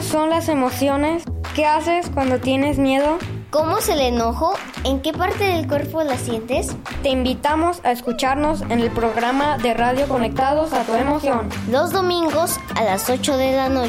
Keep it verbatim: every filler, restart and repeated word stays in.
¿Cómo son las emociones? ¿Qué haces cuando tienes miedo? ¿Cómo es el enojo? ¿En qué parte del cuerpo la sientes? Te invitamos a escucharnos en el programa de radio Conectados a tu Emoción. Los domingos a las ocho de la noche.